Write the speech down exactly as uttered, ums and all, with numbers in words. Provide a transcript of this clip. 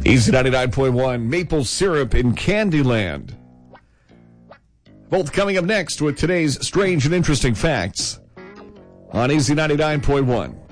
Easy ninety-nine point one, maple syrup in Candyland. Both coming up next with today's strange and interesting facts on Easy ninety-nine point one.